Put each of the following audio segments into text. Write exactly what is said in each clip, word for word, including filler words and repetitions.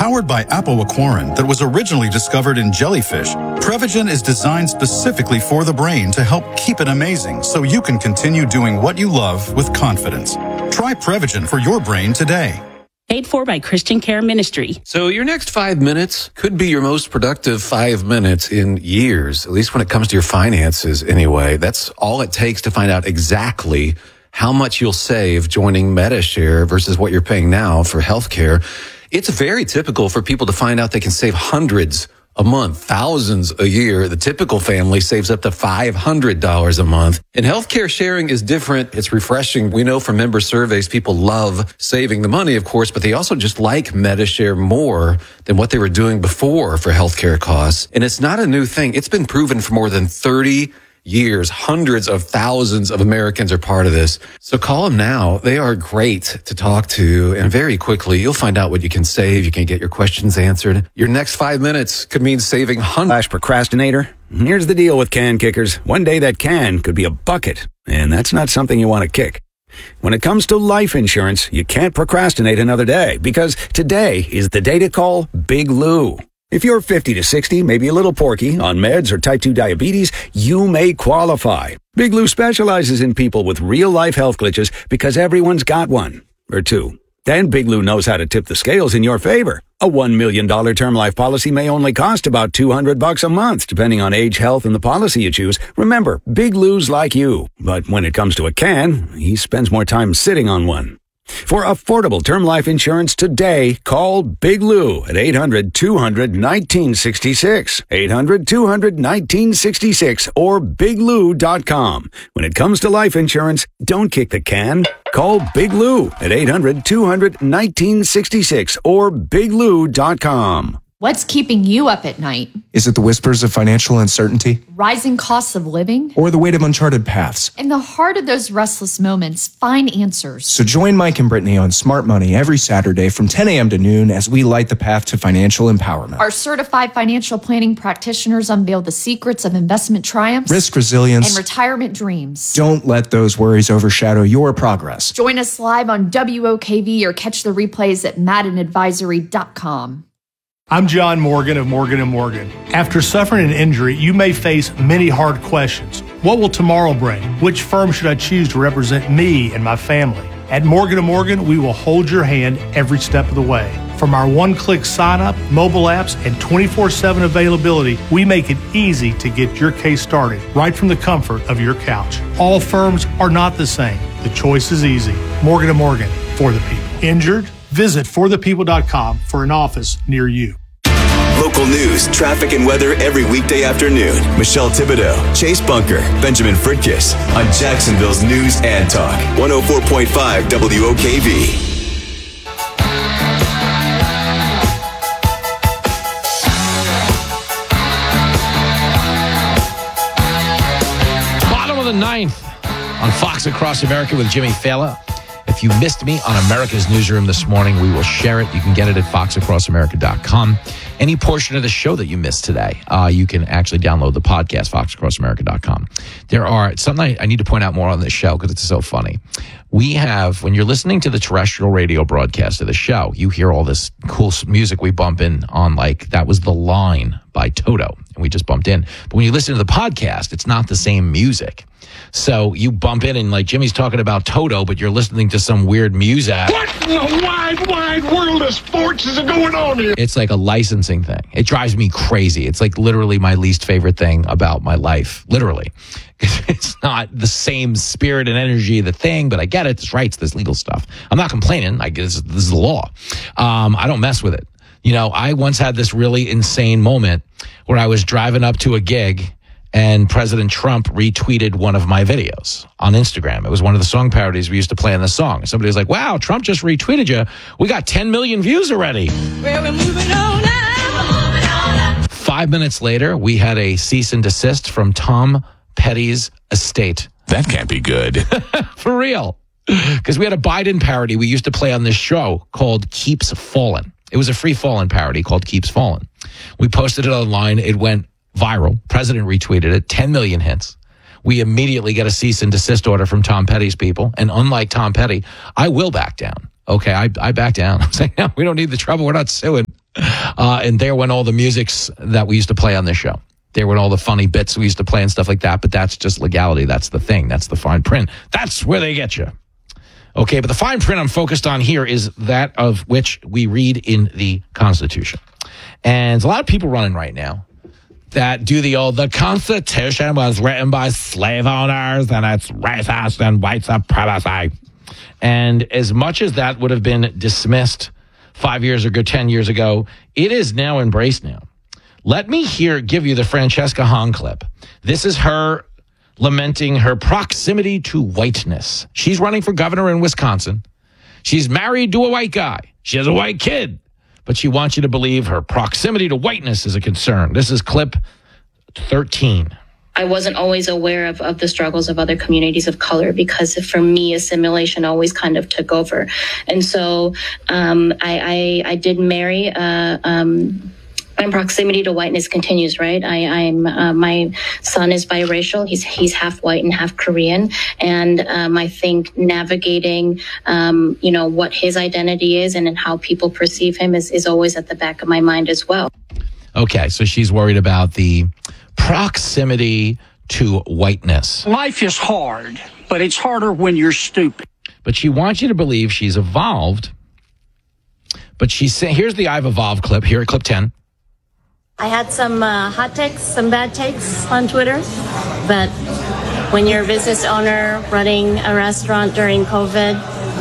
Powered by apoaquarin that was originally discovered in jellyfish, Prevagen is designed specifically for the brain to help keep it amazing so you can continue doing what you love with confidence. Try Prevagen for your brain today. Paid for by Christian Care Ministry. So your next five minutes could be your most productive five minutes in years, at least when it comes to your finances anyway. That's all it takes to find out exactly how much you'll save joining MediShare versus what you're paying now for healthcare. It's very typical for people to find out they can save hundreds a month, thousands a year. The typical family saves up to five hundred dollars a month. And healthcare sharing is different. It's refreshing. We know from member surveys, people love saving the money, of course, but they also just like MediShare more than what they were doing before for healthcare costs. And it's not a new thing. It's been proven for more than thirty years. Hundreds of thousands of Americans are part of this. So call them now. They are great to talk to. And very quickly, you'll find out what you can save. You can get your questions answered. Your next five minutes could mean saving hundreds. Slash procrastinator. Here's the deal with can kickers. One day that can could be a bucket. And that's not something you want to kick. When it comes to life insurance, you can't procrastinate another day because today is the day to call Big Lou. If you're fifty to sixty, maybe a little porky, on meds or type two diabetes, you may qualify. Big Lou specializes in people with real-life health glitches because everyone's got one or two. Then Big Lou knows how to tip the scales in your favor. A one million dollars term life policy may only cost about two hundred bucks a month, depending on age, health, and the policy you choose. Remember, Big Lou's like you. But when it comes to a can, he spends more time sitting on one. For affordable term life insurance today, call Big Lou at eight hundred, two hundred, nineteen sixty-six, eight hundred, two hundred, nineteen sixty-six, or big lou dot com. When it comes to life insurance, don't kick the can. Call Big Lou at eight hundred, two hundred, nineteen sixty-six or big lou dot com. What's keeping you up at night? Is it the whispers of financial uncertainty? Rising costs of living? Or the weight of uncharted paths? In the heart of those restless moments, find answers. So join Mike and Brittany on Smart Money every Saturday from ten a.m. to noon as we light the path to financial empowerment. Our certified financial planning practitioners unveil the secrets of investment triumphs, risk resilience, and retirement dreams. Don't let those worries overshadow your progress. Join us live on W O K V or catch the replays at madden advisory dot com. I'm John Morgan of Morgan and Morgan. After suffering an injury, you may face many hard questions. What will tomorrow bring? Which firm should I choose to represent me and my family? At Morgan and Morgan, we will hold your hand every step of the way. From our one-click sign-up, mobile apps, and twenty-four seven availability, we make it easy to get your case started right from the comfort of your couch. All firms are not the same. The choice is easy. Morgan and Morgan, for the people. Injured? Visit for the people dot com for an office near you. Local news, traffic, and weather every weekday afternoon. Michelle Thibodeau, Chase Bunker, Benjamin Fritkiss on Jacksonville's News and Talk. one oh four point five W O K V. Bottom of the ninth on Fox Across America with Jimmy Fallon. If you missed me on America's Newsroom this morning, we will share it. You can get it at fox across america dot com. Any portion of the show that you missed today, uh, you can actually download the podcast, fox across america dot com. There are something I, I need to point out more on this show because it's so funny. We have, when you're listening to the terrestrial radio broadcast of the show, you hear all this cool music we bump in on, like that was The Line by Toto, and we just bumped in. But when you listen to the podcast, it's not the same music. So you bump in and like Jimmy's talking about Toto, but you're listening to some weird music. What in the wide, wide world of sports is going on here? It's like a licensing thing. It drives me crazy. It's like literally my least favorite thing about my life. Literally. It's not the same spirit and energy of the thing, but I get it. This rights, this legal stuff. I'm not complaining. I guess this is the law. Um, I don't mess with it. You know, I once had this really insane moment where I was driving up to a gig and President Trump retweeted one of my videos on Instagram. It was one of the song parodies we used to play in the song. Somebody was like, wow, Trump just retweeted you. We got ten million views already. Well, we're moving on now. Moving on. Five minutes later, we had a cease and desist from Tom Petty's estate. That can't be good. For real. Because we had a Biden parody we used to play on this show called Keeps Falling. It was a free falling parody called Keeps Falling. We posted it online. It went viral. President retweeted it. ten million hits. We immediately get a cease and desist order from Tom Petty's people. And unlike Tom Petty, I will back down. Okay, I, I back down. I'm saying, no, we don't need the trouble. We're not suing. Uh, and there went all the musics that we used to play on this show. There went all the funny bits we used to play and stuff like that. But that's just legality. That's the thing. That's the fine print. That's where they get you. Okay, but the fine print I'm focused on here is that of which we read in the Constitution. And there's a lot of people running right now that do the old, the Constitution was written by slave owners and it's racist and white supremacy. And as much as that would have been dismissed five years ago, ten years ago, it is now embraced now. Let me here give you the Francesca Hahn clip. This is her lamenting her proximity to whiteness. She's running for governor in Wisconsin. She's married to a white guy. She has a white kid. But she wants you to believe her proximity to whiteness is a concern. This is clip thirteen. I wasn't always aware of, of the struggles of other communities of color because for me, assimilation always kind of took over. And so um, I, I, I did marry uh, um, my proximity to whiteness continues, right? I, I'm uh, my son is biracial. He's he's half white and half Korean, and um, I think navigating, um, you know, what his identity is and how people perceive him is is always at the back of my mind as well. Okay, so she's worried about the proximity to whiteness. Life is hard, but it's harder when you're stupid. But she wants you to believe she's evolved. But she's saying, here's the I've evolved clip. Here at clip ten. I had some uh, hot takes, some bad takes on Twitter, but when you're a business owner running a restaurant during COVID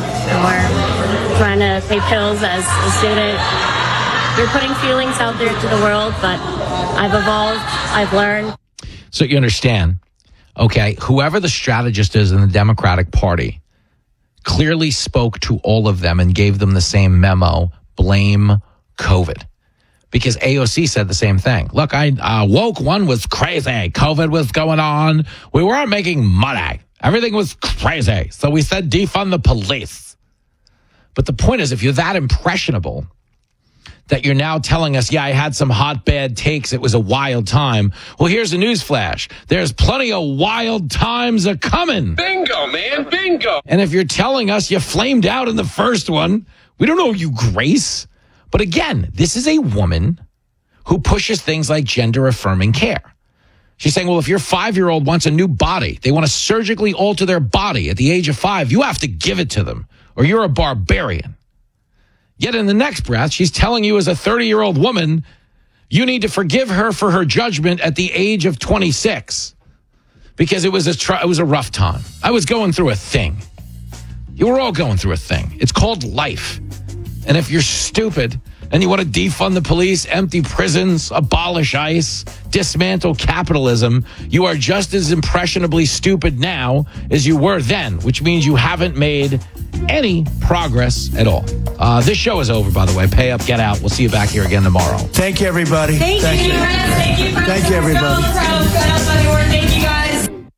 or trying to pay bills as a student, you're putting feelings out there to the world, but I've evolved, I've learned. So you understand, okay, whoever the strategist is in the Democratic Party clearly spoke to all of them and gave them the same memo, blame COVID. Because A O C said the same thing. Look, I uh, woke one was crazy. COVID was going on. We weren't making money. Everything was crazy. So we said defund the police. But the point is, if you're that impressionable that you're now telling us, yeah, I had some hot, bad takes. It was a wild time. Well, here's a news flash. There's plenty of wild times a coming. Bingo, man, bingo. And if you're telling us you flamed out in the first one, we don't owe you grace. But again, this is a woman who pushes things like gender-affirming care. She's saying, well, if your five-year-old wants a new body, they want to surgically alter their body at the age of five, you have to give it to them, or you're a barbarian. Yet in the next breath, she's telling you as a thirty-year-old woman, you need to forgive her for her judgment at the age of twenty-six because it was a tr- it was a rough time. I was going through a thing. You were all going through a thing. It's called life. And if you're stupid and you want to defund the police, empty prisons, abolish ICE, dismantle capitalism, you are just as impressionably stupid now as you were then, which means you haven't made any progress at all. Uh, this show is over, by the way. Pay up, get out. We'll see you back here again tomorrow. Thank you, everybody. Thank, Thank you, Thank you, Thank you, everybody. Thank you, guys.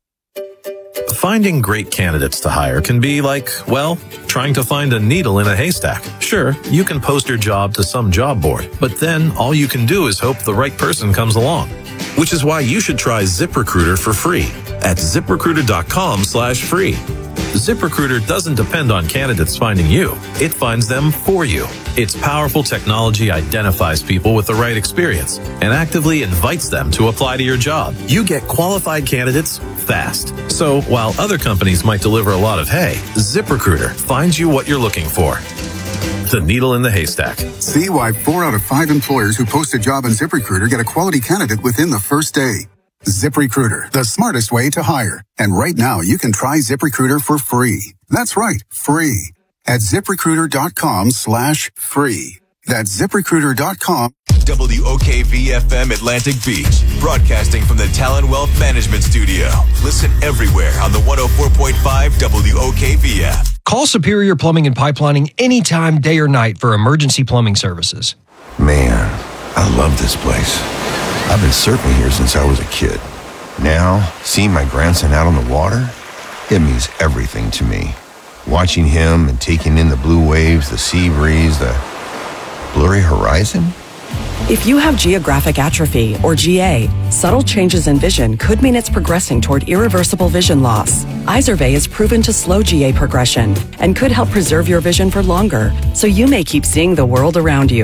Finding great candidates to hire can be like, well, trying to find a needle in a haystack. Sure, you can post your job to some job board, but then all you can do is hope the right person comes along. Which is why you should try ZipRecruiter for free at ZipRecruiter.com slash free. ZipRecruiter doesn't depend on candidates finding you. It finds them for you. Its powerful technology identifies people with the right experience and actively invites them to apply to your job. You get qualified candidates fast. So while other companies might deliver a lot of hay, ZipRecruiter finds you what you're looking for. The needle in the haystack. See why four out of five employers who post a job on ZipRecruiter get a quality candidate within the first day. ZipRecruiter, the smartest way to hire. And right now, you can try ZipRecruiter for free. That's right, free. At ZipRecruiter.com slash free. That's ZipRecruiter dot com. W O K V F M Atlantic Beach, broadcasting from the Talon Wealth Management Studio. Listen everywhere on the one oh four point five W O K V F. Call Superior Plumbing and Pipelining anytime, day or night, for emergency plumbing services. Man, I love this place. I've been surfing here since I was a kid. Now, seeing my grandson out on the water, it means everything to me. Watching him and taking in the blue waves, the sea breeze, the blurry horizon. If you have geographic atrophy, or G A, subtle changes in vision could mean it's progressing toward irreversible vision loss. Izervay is proven to slow G A progression and could help preserve your vision for longer, so you may keep seeing the world around you.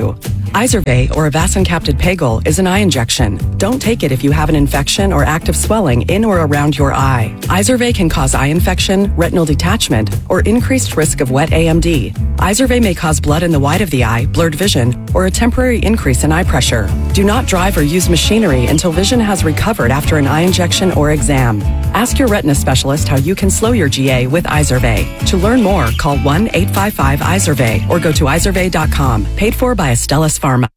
Izervay or avacincaptad pegol is an eye injection. Don't take it if you have an infection or active swelling in or around your eye. Izervay can cause eye infection, retinal detachment, or increased risk of wet A M D. Izervay may cause blood in the white of the eye, blurred vision, or a temporary increase in eye pressure. Do not drive or use machinery until vision has recovered after an eye injection or exam. Ask your retina specialist how you can slow your G A with Izervay. To learn more, call one eight five five Izervay or go to izervay dot com. Paid for by Astellas Pharma.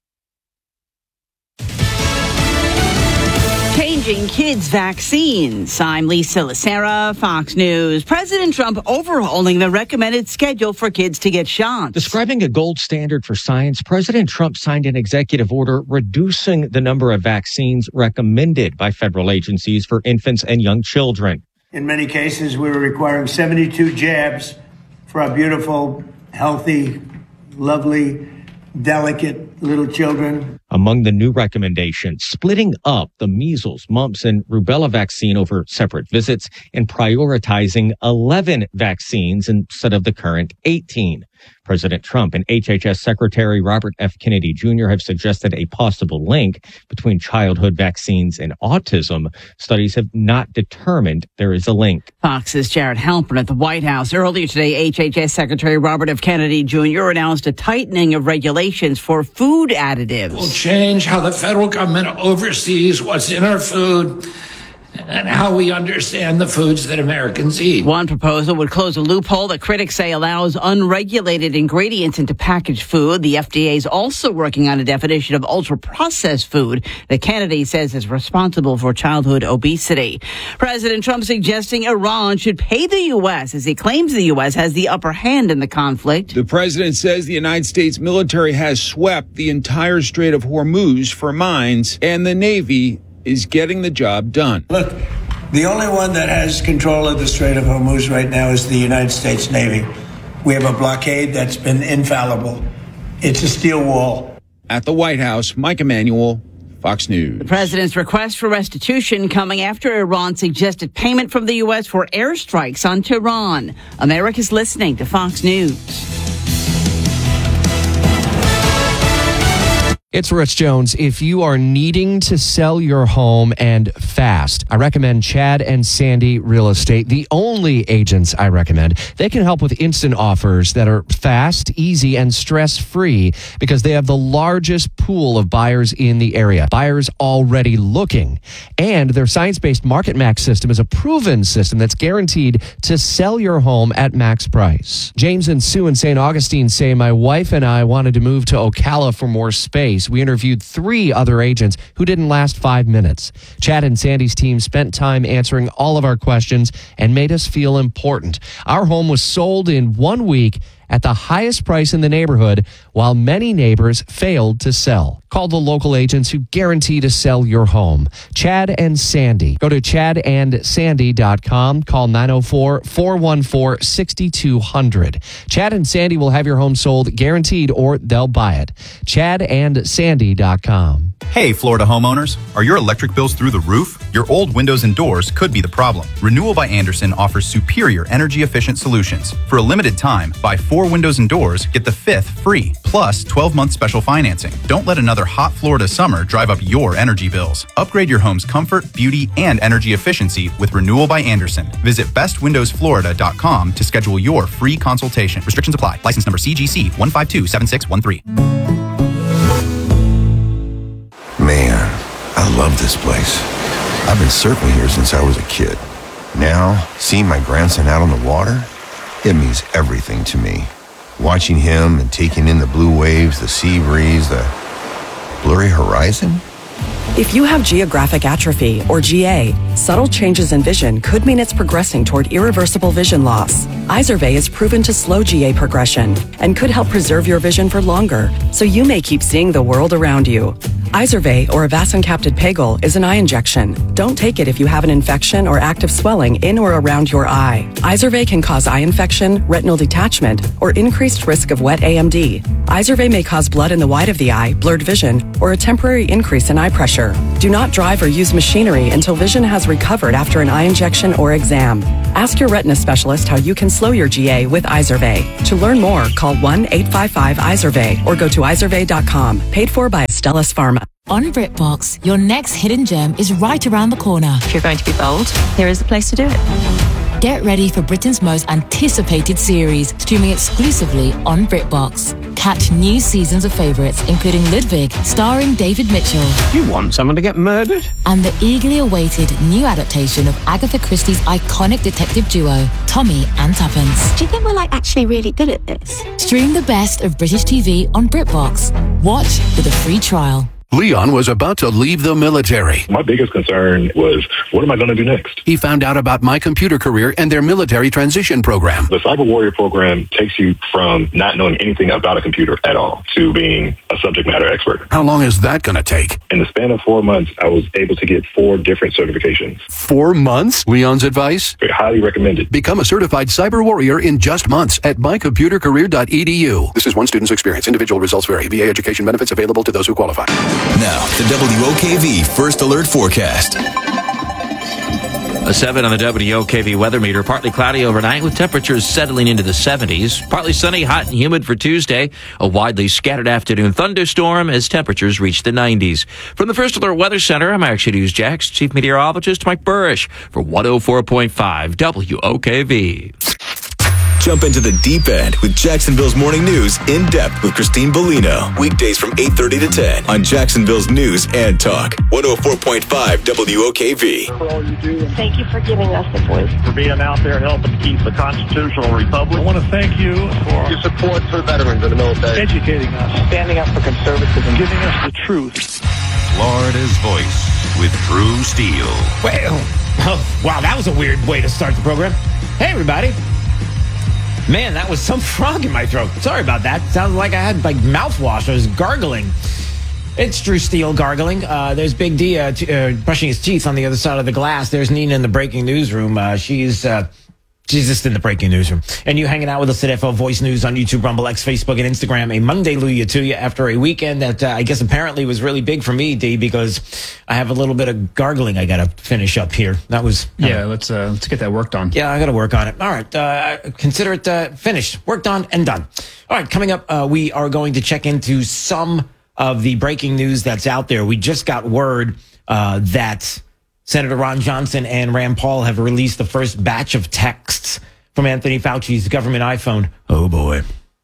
Changing kids' vaccines. I'm Lisa Lacera, Fox News. President Trump overhauling the recommended schedule for kids to get shots. Describing a gold standard for science, President Trump signed an executive order reducing the number of vaccines recommended by federal agencies for infants and young children. In many cases, we were requiring seventy-two jabs for our beautiful, healthy, lovely, delicate little children. Among the new recommendations, splitting up the measles, mumps, and rubella vaccine over separate visits and prioritizing eleven vaccines instead of the current eighteen. President Trump and H H S Secretary Robert F. Kennedy Junior have suggested a possible link between childhood vaccines and autism. Studies have not determined there is a link. Fox's Jared Halpern at the White House. Earlier today, H H S Secretary Robert F. Kennedy Junior announced a tightening of regulations for food additives. We'll change how the federal government oversees what's in our food and how we understand the foods that Americans eat. One proposal would close a loophole that critics say allows unregulated ingredients into packaged food. The F D A is also working on a definition of ultra-processed food that Kennedy says is responsible for childhood obesity. President Trump suggesting Iran should pay the U S as he claims the U S has the upper hand in the conflict. The president says the United States military has swept the entire Strait of Hormuz for mines, and the Navy is getting the job done. Look, the only one that has control of the Strait of Hormuz right now is the United States Navy. We have a blockade that's been infallible. It's a steel wall. At the White House, Mike Emanuel, Fox News. The president's request for restitution coming after Iran suggested payment from the U S for airstrikes on Tehran. America's listening to Fox News. It's Rich Jones. If you are needing to sell your home and fast, I recommend Chad and Sandy Real Estate, the only agents I recommend. They can help with instant offers that are fast, easy, and stress-free because they have the largest pool of buyers in the area. Buyers already looking. And their science-based Market Max system is a proven system that's guaranteed to sell your home at max price. James and Sue in Saint Augustine say, my wife and I wanted to move to Ocala for more space. We interviewed three other agents who didn't last five minutes. Chad and Sandy's team spent time answering all of our questions and made us feel important. Our home was sold in one week at the highest price in the neighborhood, while many neighbors failed to sell. Call the local agents who guarantee to sell your home. Chad and Sandy. Go to chad and sandy dot com. Call nine oh four, four one four, six two zero zero. Chad and Sandy will have your home sold guaranteed or they'll buy it. chad and sandy dot com. Hey, Florida homeowners. Are your electric bills through the roof? Your old windows and doors could be the problem. Renewal by Andersen offers superior energy-efficient solutions. For a limited time, buy four windows and doors, get the fifth free, plus twelve-month special financing. Don't let another hot Florida summer drive up your energy bills. Upgrade your home's comfort, beauty, and energy efficiency with Renewal by Andersen. Visit best windows florida dot com to schedule your free consultation. Restrictions apply. License number C G C one five two seven six one three. Man, I love this place. I've been surfing here since I was a kid. Now, seeing my grandson out on the water, it means everything to me. Watching him and taking in the blue waves, the sea breeze, the blurry horizon. If you have geographic atrophy, or G A, subtle changes in vision could mean it's progressing toward irreversible vision loss. Izervay is proven to slow G A progression and could help preserve your vision for longer, so you may keep seeing the world around you. Izervay or avacincaptad pegol is an eye injection. Don't take it if you have an infection or active swelling in or around your eye. Izervay can cause eye infection, retinal detachment, or increased risk of wet A M D. Izervay may cause blood in the white of the eye, blurred vision, or a temporary increase in eye pressure. Do not drive or use machinery until vision has recovered after an eye injection or exam. Ask your retina specialist how you can slow your G A with Izervay. To learn more, call one eight five five Izervay or go to izervay dot com. Paid for by Astellas Pharma. On BritBox, your next hidden gem is right around the corner. If you're going to be bold, here is the place to do it. Get ready for Britain's most anticipated series, streaming exclusively on BritBox. Catch new seasons of favourites, including Ludwig, starring David Mitchell. You want someone to get murdered? And the eagerly awaited new adaptation of Agatha Christie's iconic detective duo, Tommy and Tuppence. Do you think we're like actually really good at this? Stream the best of British T V on BritBox. Watch with a free trial. Leon was about to leave the military. My biggest concern was, what am I going to do next? He found out about My Computer Career and their military transition program. The Cyber Warrior program takes you from not knowing anything about a computer at all to being a subject matter expert. How long is that going to take? In the span of four months, I was able to get four different certifications. Four months? Leon's advice? Very highly recommended. Become a certified cyber warrior in just months at my computer career dot e d u. This is one student's experience. Individual results vary. V A education benefits available to those who qualify. Now, the W O K V First Alert Forecast. A seven on the W O K V weather meter. Partly cloudy overnight with temperatures settling into the seventies. Partly sunny, hot and humid for Tuesday. A widely scattered afternoon thunderstorm as temperatures reach the nineties. From the First Alert Weather Center, I'm Action News Jax Chief Meteorologist Mike Burrish for one oh four point five W O K V. Jump into the deep end with Jacksonville's Morning News in depth with Christine Bellino. Weekdays from eight thirty to ten on Jacksonville's News and Talk. one oh four point five W O K V. For all you do. Thank you for giving us the voice. For being out there helping keep the constitutional republic. I want to thank you for your support for veterans of the military. educating us, Standing up for conservatism. giving us the truth. Florida's voice with Drew Steele. Well, oh, wow, that was a weird way to start the program. Hey, everybody. Man, that was some frog in my throat. Sorry about that. Sounded like I had like mouthwash. I was gargling. It's Drew Steele gargling. Uh, there's Big D uh, t- uh, brushing his teeth on the other side of the glass. There's Nina in the breaking newsroom. Uh, she's uh, she's just in the breaking newsroom. And you hanging out with us at F L Voice News on YouTube, Rumble, X, Facebook, and Instagram. A Monday Luya to you after a weekend that uh, I guess apparently was really big for me, D, because I have a little bit of gargling I got to finish up here. That was... Yeah, let's uh, let's get that worked on. Yeah, I got to work on it. All right, uh, consider it uh, finished, worked on, and done. All right, coming up, uh, we are going to check into some of the breaking news that's out there. We just got word uh, that Senator Ron Johnson and Rand Paul have released the first batch of texts from Anthony Fauci's government iPhone. Oh, boy.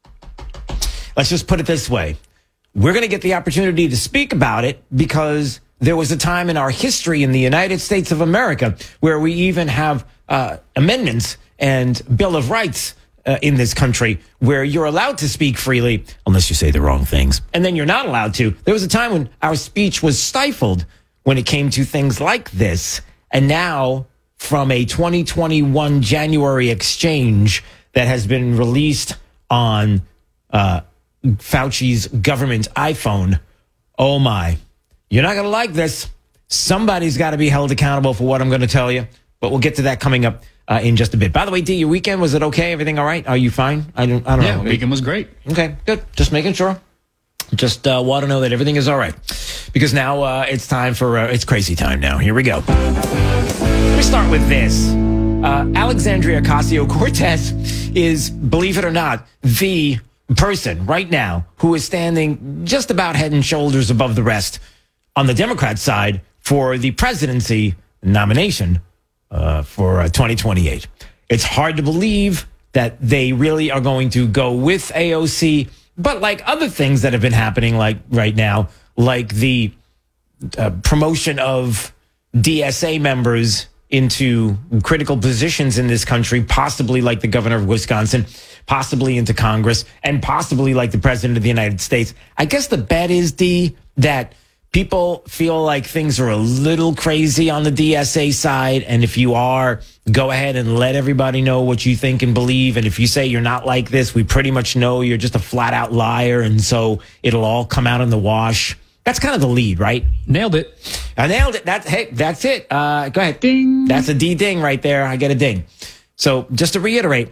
Let's just put it this way. We're going to get the opportunity to speak about it because there was a time in our history in the United States of America where we even have uh, amendments and Bill of Rights uh, in this country where you're allowed to speak freely unless you say the wrong things. And then you're not allowed to. There was a time when our speech was stifled when it came to things like this. And now, from a twenty twenty-one January exchange that has been released on uh, Fauci's government iPhone, oh my, you're not going to like this. Somebody's got to be held accountable for what I'm going to tell you. But we'll get to that coming up uh, in just a bit. By the way, D, your weekend, was it okay? Everything all right? Are you fine? I don't, I don't yeah, know. Yeah, weekend was great. Okay, good. Just making sure. Just uh, want to know that everything is all right. Because now uh, it's time for, uh, it's crazy time now. Here we go. Let me start with this. Uh, Alexandria Ocasio-Cortez is, believe it or not, the person right now who is standing just about head and shoulders above the rest on the Democrat side for the presidency nomination uh, for uh, twenty twenty-eight. It's hard to believe that they really are going to go with A O C, but like other things that have been happening like right now, like the uh, promotion of D S A members into critical positions in this country, possibly like the governor of Wisconsin, possibly into Congress, and possibly like the president of the United States. I guess the bet is, D, that people feel like things are a little crazy on the D S A side. And if you are, go ahead and let everybody know what you think and believe. And if you say you're not like this, we pretty much know you're just a flat out liar. And so it'll all come out in the wash. That's kind of the lead, right? Nailed it. I nailed it. That's, hey, that's it. Uh, go ahead. Ding. That's a D ding right there. I get a ding. So just to reiterate,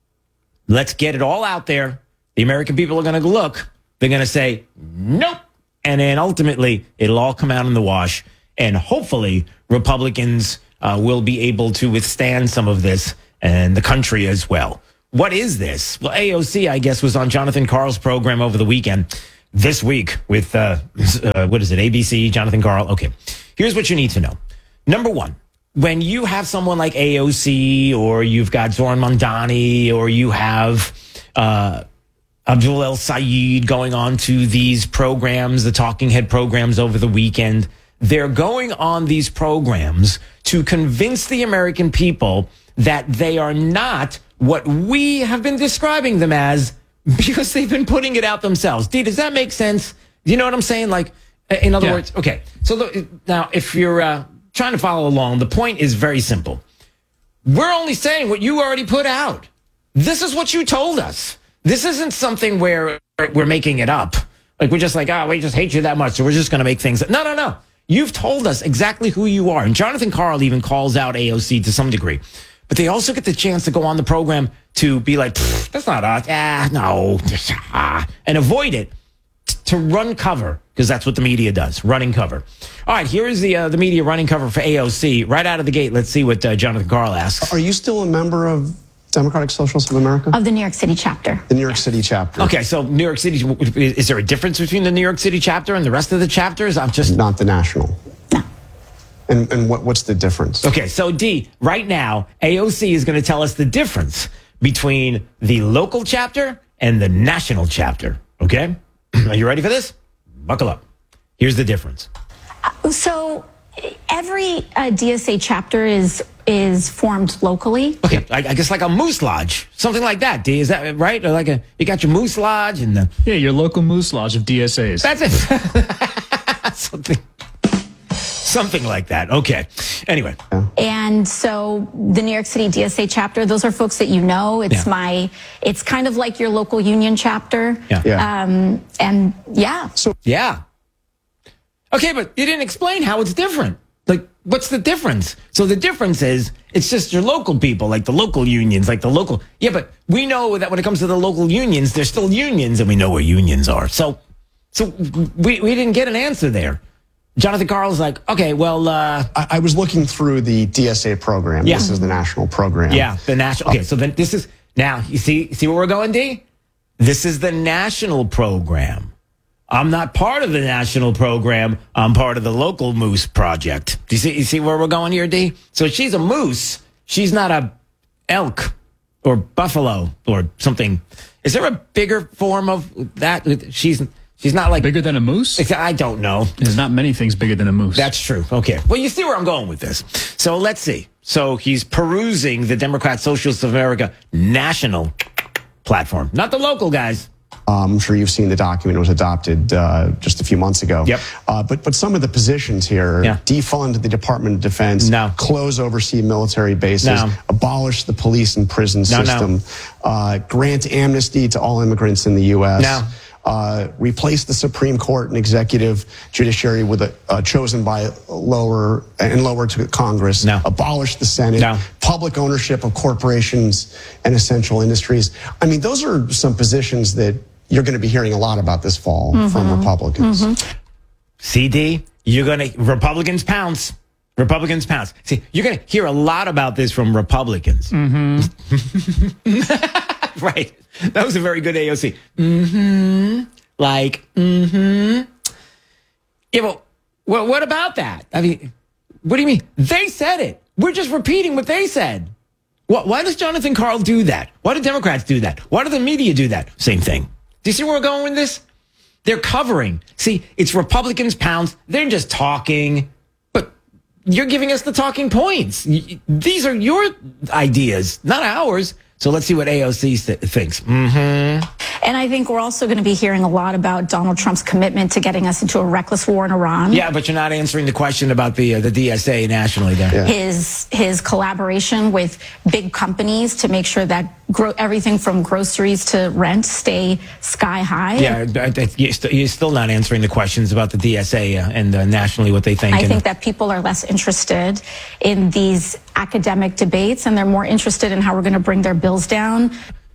let's get it all out there. The American people are going to look. They're going to say, nope. And then ultimately, it'll all come out in the wash. And hopefully, Republicans uh, will be able to withstand some of this and the country as well. What is this? Well, A O C, I guess, was on Jonathan Karl's program over the weekend. This week with, uh, uh, what is it, A B C, Jonathan Karl? Okay, here's what you need to know. Number one, when you have someone like A O C, or you've got Zoran Mondani, or you have uh, Abdul El Sayed going on to these programs, the talking head programs over the weekend, they're going on these programs to convince the American people that they are not what we have been describing them as, because they've been putting it out themselves. Dee, does that make sense? Do you know what I'm saying? Like, in other yeah. words, okay. So look, now, if you're uh, trying to follow along, the point is very simple. We're only saying what you already put out. This is what you told us. This isn't something where we're making it up. Like, we're just like, oh, we just hate you that much, so we're just going to make things. No, no, no. You've told us exactly who you are. And Jonathan Karl even calls out A O C to some degree. But they also get the chance to go on the program to be like, that's not us. Ah, no. Ah, and avoid it, to run cover, because that's what the media does, running cover. All right, here is the uh, the media running cover for A O C. Right out of the gate, let's see what uh, Jonathan Karl asks. Are you still a member of Democratic Socialists of America? Of the New York City chapter. The New York City chapter. Okay, so New York City, is there a difference between the New York City chapter and the rest of the chapters? I'm just... Not the national. No. And, and what, what's the difference? Okay, so D, right now, A O C is going to tell us the difference between the local chapter and the national chapter. Okay? Are you ready for this? Buckle up. Here's the difference. Uh, so every uh, D S A chapter is is formed locally. Okay, I, I guess like a Moose Lodge, something like that. D, is that right? Or like a you got your Moose Lodge and the yeah, your local Moose Lodge of D S As. That's it. something, something like that. Okay. Anyway. And so the New York City D S A chapter, those are folks that you know. It's yeah. my. It's kind of like your local union chapter. Yeah. yeah. Um. And yeah. So yeah. Okay, but you didn't explain how it's different. Like, what's the difference? So the difference is, it's just your local people, like the local unions, like the local... Yeah, but we know that when it comes to the local unions, they're still unions, and we know where unions are. So so we, we didn't get an answer there. Jonathan Karl's like, okay, well... Uh, I, I was looking through the D S A program. Yeah. This is the national program. Yeah, the national... Okay, so then this is... Now, you see, see where we're going, D? This is the national program. I'm not part of the national program. I'm part of the local moose project. Do you see, you see where we're going here, D? So she's a moose. She's not a elk or buffalo or something. Is there a bigger form of that? She's she's not like... Bigger than a moose? I don't know. There's not many things bigger than a moose. That's true. Okay. Well, you see where I'm going with this. So let's see. So he's perusing the Democrat Socialists of America national platform. Not the local guys. Um, I'm sure you've seen the document. It was adopted uh, just a few months ago. Yep. Uh, but but some of the positions here, yeah. defund the Department of Defense, no. close overseas military bases, no. abolish the police and prison no, system, no. Uh, grant amnesty to all immigrants in the U S, no. Uh, replace the Supreme Court and executive judiciary with a uh, chosen by lower and lower to Congress. No. Abolish the Senate. No. Public ownership of corporations and essential industries. I mean, those are some positions that you're going to be hearing a lot about this fall mm-hmm. from Republicans. Mm-hmm. C D, you're going to Republicans pounce. Republicans pounce. See, you're going to hear a lot about this from Republicans. Mm-hmm. Right. That was a very good A O C. Mm-hmm. Like, mm-hmm. Yeah, well, well, what about that? I mean, what do you mean? They said it. We're just repeating what they said. What, why does Jonathan Karl do that? Why do Democrats do that? Why do the media do that? Same thing. Do you see where we're going with this? They're covering. See, it's Republicans pounds. They're just talking. But you're giving us the talking points. These are your ideas, not ours. So let's see what A O C th- thinks. Mm-hmm. And I think we're also going to be hearing a lot about Donald Trump's commitment to getting us into a reckless war in Iran. Yeah, but you're not answering the question about the uh, the D S A nationally there. Yeah. His his collaboration with big companies to make sure that gro- everything from groceries to rent stay sky high. Yeah, you're still not answering the questions about the D S A uh, and uh, nationally what they think. I and, think that people are less interested in these academic debates, and they're more interested in how we're going to bring their bills down.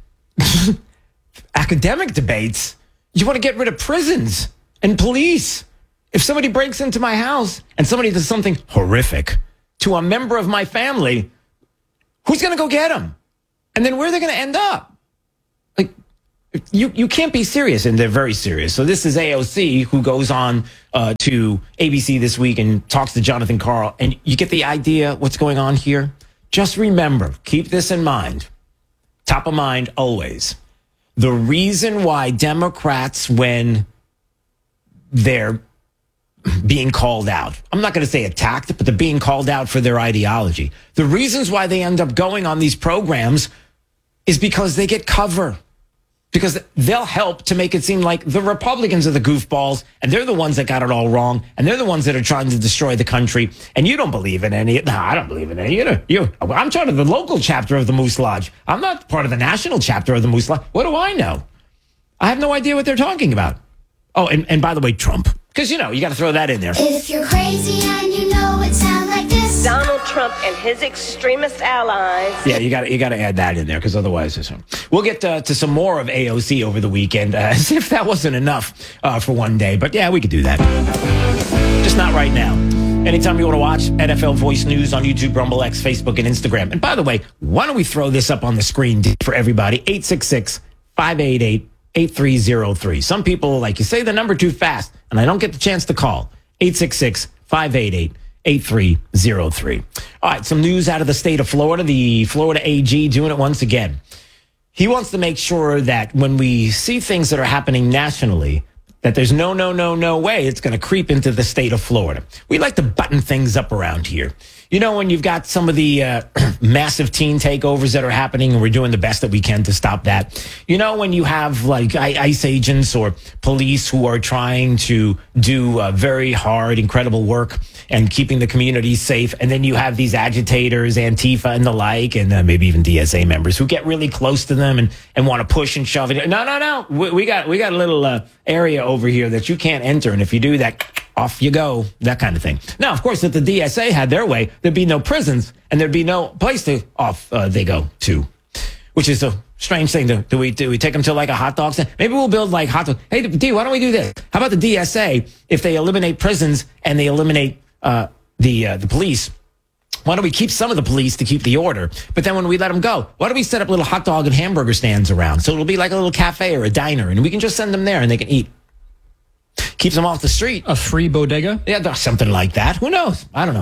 Academic debates? You want to get rid of prisons and police. If somebody breaks into my house and somebody does something horrific to a member of my family, who's going to go get them? And then where are they going to end up? Like, you, you can't be serious, and they're very serious. So this is A O C, who goes on uh, to A B C this week and talks to Jonathan Karl, and you get the idea what's going on here? Just remember, keep this in mind, top of mind always. The reason why Democrats, when they're being called out, I'm not going to say attacked, but they're being called out for their ideology. The reasons why they end up going on these programs is because they get cover. Because they'll help to make it seem like the Republicans are the goofballs, and they're the ones that got it all wrong, and they're the ones that are trying to destroy the country, and you don't believe in any. No, I don't believe in any. You know, you. I'm part of the local chapter of the Moose Lodge. I'm not part of the national chapter of the Moose Lodge. What do I know? I have no idea what they're talking about. Oh, and, and by the way, Trump. Because, you know, you got to throw that in there. If you're crazy and you know it sounds like this. Donald Trump and his extremist allies. Yeah, you got you got to add that in there, because otherwise, it's, we'll get uh, to some more of A O C over the weekend, uh, as if that wasn't enough uh, for one day. But yeah, we could do that. Just not right now. Anytime you want to watch N F L Voice News on YouTube, Rumble X, Facebook, and Instagram. And by the way, why don't we throw this up on the screen for everybody? eight six six, five eight eight, eight three zero three. Some people, like, you say the number too fast, and I don't get the chance to call. eight six six, five eight eight, eight three zero three. All right, some news out of the state of Florida. The Florida A G doing it once again. He wants to make sure that when we see things that are happening nationally, that there's no, no, no, no way it's going to creep into the state of Florida. We like to button things up around here. You know, when you've got some of the uh, massive teen takeovers that are happening, and we're doing the best that we can to stop that. You know, when you have like ICE agents or police who are trying to do uh, very hard, incredible work and keeping the community safe. And then you have these agitators, Antifa and the like, and uh, maybe even D S A members who get really close to them and, and want to push and shove it. No, no, no. We, we got we got a little uh, area over here that you can't enter. And if you do that, off you go, that kind of thing. Now, of course, if the D S A had their way, there'd be no prisons and there'd be no place to off uh, they go to, which is a strange thing. Do, do we do we take them to like a hot dog stand? Maybe we'll build like hot dog. Hey, D, why don't we do this? How about the D S A? If they eliminate prisons and they eliminate uh, the uh, the police, why don't we keep some of the police to keep the order? But then when we let them go, why don't we set up little hot dog and hamburger stands around? So it'll be like a little cafe or a diner, and we can just send them there and they can eat. Keeps them off the street. A free bodega? Yeah, something like that. Who knows? I don't know.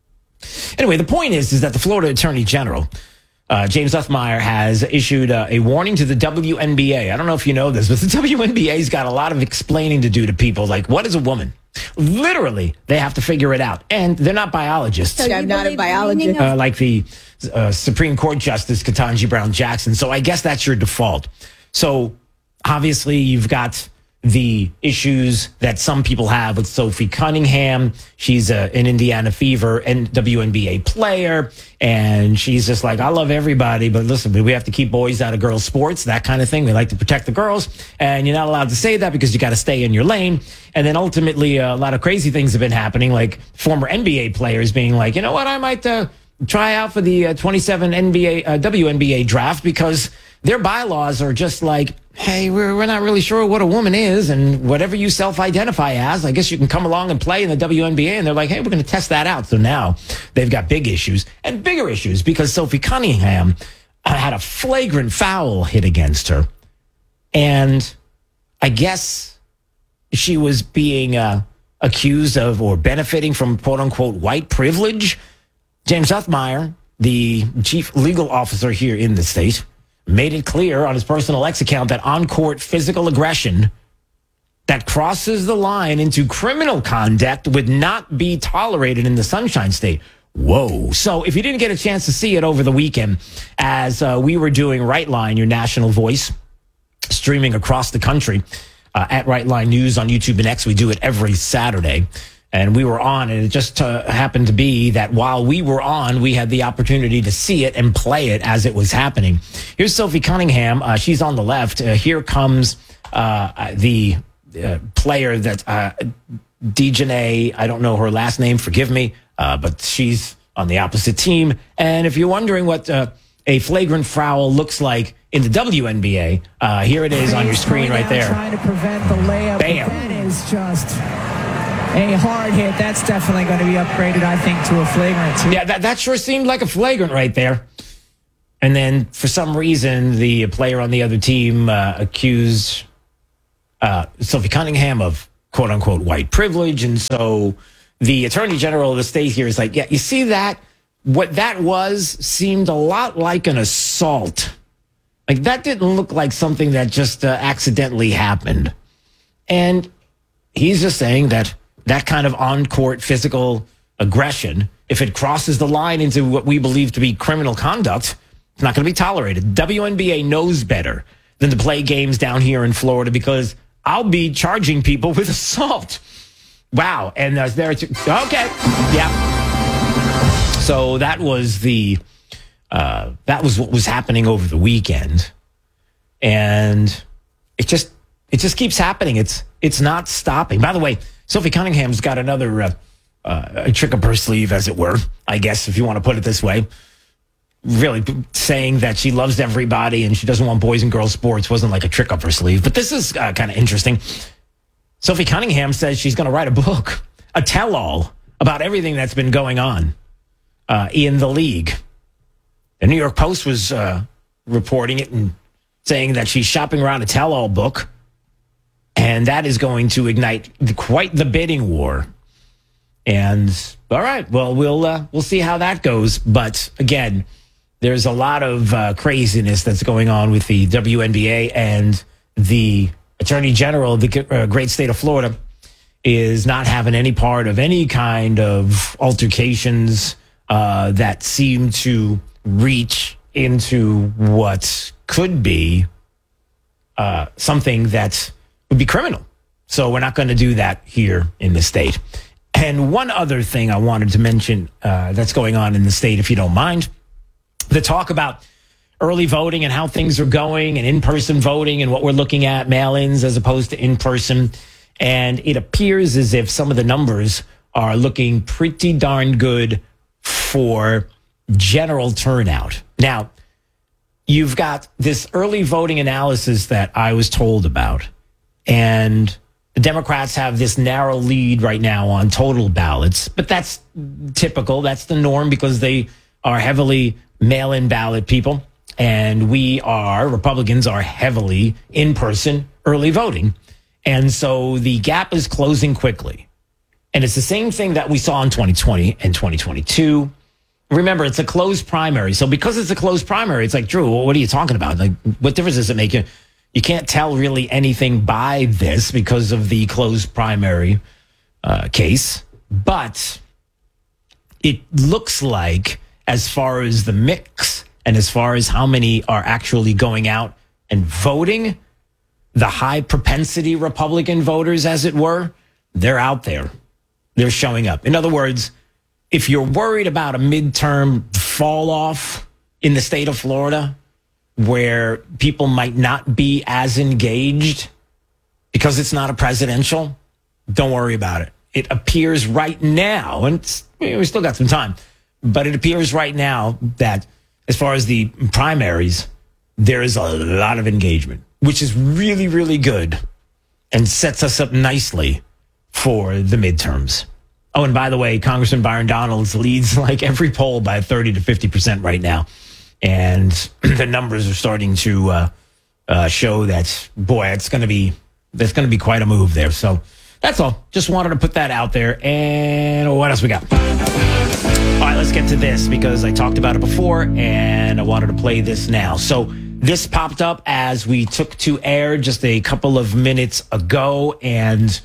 Anyway, the point is, is that the Florida Attorney General, uh, James Othmeyer, has issued uh, a warning to the W N B A. I don't know if you know this, but the W N B A's got a lot of explaining to do to people. Like, what is a woman? Literally, they have to figure it out. And they're not biologists. So I'm not a biologist. Uh, like the uh, Supreme Court Justice Ketanji Brown Jackson. So I guess that's your default. So obviously, you've got the issues that some people have with Sophie Cunningham. She's a, an Indiana Fever and W N B A player. And she's just like, I love everybody, but listen, we have to keep boys out of girls' sports, that kind of thing. We like to protect the girls. And you're not allowed to say that because you got to stay in your lane. And then ultimately, uh, a lot of crazy things have been happening, like former N B A players being like, you know what, I might uh, try out for the uh, twenty-seven N B A, uh, W N B A draft, because their bylaws are just like, hey, we're, we're not really sure what a woman is, and whatever you self-identify as, I guess you can come along and play in the W N B A. And they're like, hey, we're going to test that out. So now they've got big issues and bigger issues because Sophie Cunningham had a flagrant foul hit against her. And I guess she was being uh, accused of or benefiting from quote-unquote white privilege. James Othmeyer, the chief legal officer here in the state, made it clear on his personal X account that on-court physical aggression that crosses the line into criminal conduct would not be tolerated in the Sunshine State. Whoa. So if you didn't get a chance to see it over the weekend, as uh, we were doing Right Line, your national voice, streaming across the country uh, at Right Line News on YouTube and X, we do it every Saturday. And we were on, and it just uh, happened to be that while we were on, we had the opportunity to see it and play it as it was happening. Here's Sophie Cunningham. Uh, she's on the left. Uh, here comes uh, the uh, player that uh, Dejanay, I don't know her last name, forgive me, uh, but she's on the opposite team. And if you're wondering what uh, a flagrant foul looks like in the W N B A, uh, here it is on your screen right there. Trying to prevent the layup. Bam. That is just a hard hit. That's definitely going to be upgraded, I think, to a flagrant. Yeah, that, that sure seemed like a flagrant right there. And then for some reason, the player on the other team uh, accused uh, Sophie Cunningham of quote unquote white privilege. And so the attorney general of the state here is like, yeah, you see that? What that was seemed a lot like an assault. Like that didn't look like something that just uh, accidentally happened. And he's just saying that that kind of on-court physical aggression, if it crosses the line into what we believe to be criminal conduct, it's not going to be tolerated. W N B A knows better than to play games down here in Florida because I'll be charging people with assault. Wow. And uh, there, t- okay. Yeah. So that was the, uh, that was what was happening over the weekend. And it just, it just keeps happening. It's, it's not stopping. By the way, Sophie Cunningham's got another, uh, uh, a trick up her sleeve, as it were, I guess, if you want to put it this way. Really saying that she loves everybody and she doesn't want boys and girls sports wasn't like a trick up her sleeve. But this is uh, kind of interesting. Sophie Cunningham says she's going to write a book, a tell-all about everything that's been going on uh, in the league. The New York Post was uh, reporting it and saying that she's shopping around a tell-all book, and that is going to ignite quite the bidding war. And all right, well, we'll uh, we'll see how that goes. But again, there's a lot of uh, craziness that's going on with the W N B A, and the Attorney General of the uh, great state of Florida is not having any part of any kind of altercations uh, that seem to reach into what could be uh, something that would be criminal. So we're not going to do that here in the state. And one other thing I wanted to mention uh, that's going on in the state, if you don't mind, the talk about early voting and how things are going and in-person voting and what we're looking at, mail-ins as opposed to in-person. And it appears as if some of the numbers are looking pretty darn good for general turnout. Now, you've got this early voting analysis that I was told about, and the Democrats have this narrow lead right now on total ballots, but that's typical. That's the norm because they are heavily mail-in ballot people, and we are, Republicans are heavily in-person early voting. And so the gap is closing quickly. And it's the same thing that we saw in twenty twenty and twenty twenty-two. Remember, it's a closed primary. So because it's a closed primary, it's like, Drew, what are you talking about? Like, what difference does it make? You, you can't tell really anything by this because of the closed primary uh, case. But it looks like, as far as the mix and as far as how many are actually going out and voting, the high propensity Republican voters, as it were, they're out there. They're showing up. In other words, if you're worried about a midterm fall off in the state of Florida, where people might not be as engaged because it's not a presidential, don't worry about it. It appears right now, and it's, we still got some time, but it appears right now that as far as the primaries, there is a lot of engagement, which is really, really good and sets us up nicely for the midterms. Oh, and by the way, Congressman Byron Donalds leads like every poll by thirty to fifty percent right now. And the numbers are starting to uh, uh, show that, boy, it's going to be, there's going to be quite a move there. So that's all. Just wanted to put that out there. And what else we got? All right, let's get to this because I talked about it before and I wanted to play this now. So this popped up as we took to air just a couple of minutes ago. And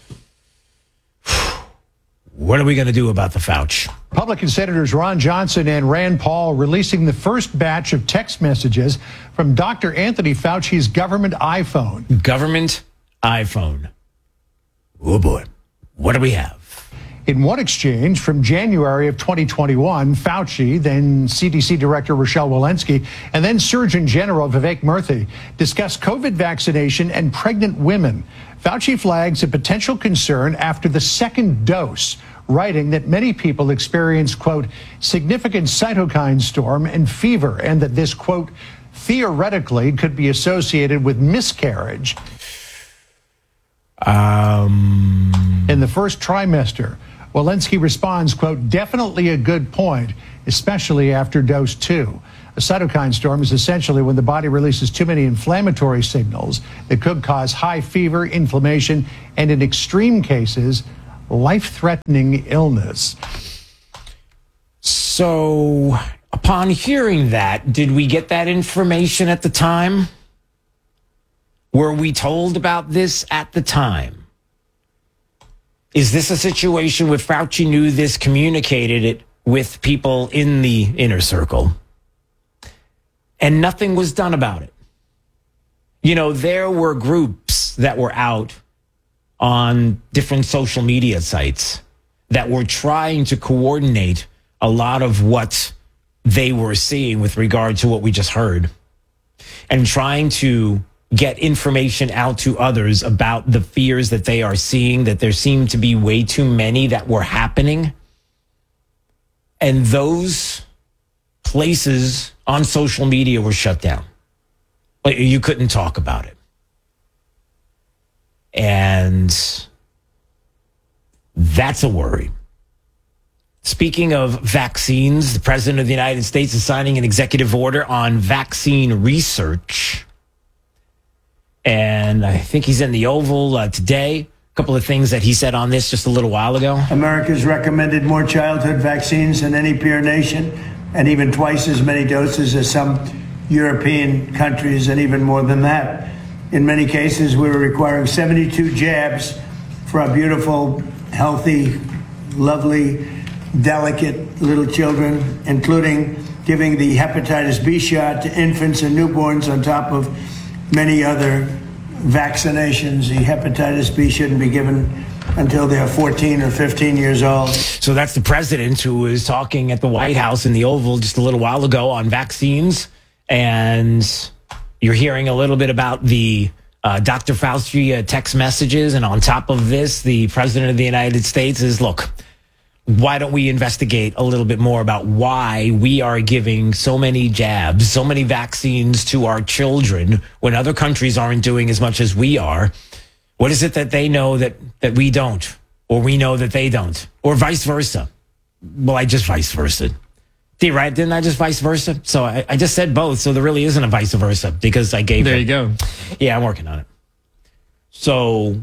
what are we going to do about the Fauci? Republican Senators Ron Johnson and Rand Paul releasing the first batch of text messages from Doctor Anthony Fauci's government iPhone. Government iPhone. Oh, boy. What do we have? In one exchange from January of twenty twenty-one, Fauci, then C D C Director Rochelle Walensky, and then Surgeon General Vivek Murthy discussed COVID vaccination and pregnant women. Fauci flags a potential concern after the second dose, writing that many people experience, quote, significant cytokine storm and fever, and that this, quote, theoretically could be associated with miscarriage. Um... In the first trimester, Walensky responds, quote, definitely a good point, especially after dose two. A cytokine storm is essentially when the body releases too many inflammatory signals that could cause high fever, inflammation, and in extreme cases, life-threatening illness. So, upon hearing that, did we get that information at the time? Were we told about this at the time? Is this a situation where Fauci knew this, communicated it with people in the inner circle, and nothing was done about it? You know, there were groups that were out on different social media sites that were trying to coordinate a lot of what they were seeing with regard to what we just heard, and trying to get information out to others about the fears that they are seeing, that there seem to be way too many that were happening. And those places on social media were shut down. You couldn't talk about it. And that's a worry. Speaking of vaccines, the President of the United States is signing an executive order on vaccine research. And I think he's in the Oval uh, today. A couple of things that he said on this just a little while ago. America's recommended more childhood vaccines than any peer nation, and even twice as many doses as some European countries, and even more than that. In many cases, we were requiring seventy-two jabs for our beautiful, healthy, lovely, delicate little children, including giving the hepatitis B shot to infants and newborns on top of many other vaccinations. The hepatitis B shouldn't be given until they're fourteen or fifteen years old. So that's the president who was talking at the White House in the Oval just a little while ago on vaccines. And you're hearing a little bit about the uh, Doctor Fauci uh, text messages. And on top of this, the president of the United States is, look, why don't we investigate a little bit more about why we are giving so many jabs, so many vaccines to our children when other countries aren't doing as much as we are? What is it that they know that, that we don't, or we know that they don't, or vice versa? Well, I just vice versa. See, right? Didn't I just vice versa? So I, I just said both. So there really isn't a vice versa because I gave There it. you go. Yeah, I'm working on it. So